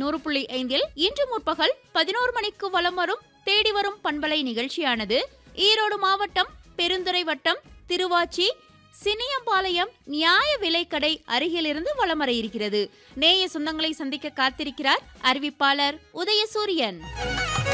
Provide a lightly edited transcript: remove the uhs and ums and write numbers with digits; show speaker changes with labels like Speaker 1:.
Speaker 1: 100.5 இன்று முற்பகல் 11 மணிக்கு வலம் வரும் தேடி வரும் பண்பலை நிகழ்ச்சியானது ஈரோடு மாவட்டம் பெருந்துறை வட்டம் திருவாச்சி சினியம்பாளையம் நியாய விலைக்கடை அருகிலிருந்து வலம் வர இருக்கிறது. நேய சொந்தங்களை சந்திக்க காத்திருக்கிறார் அறிவிப்பாளர் உதயசூரியன்.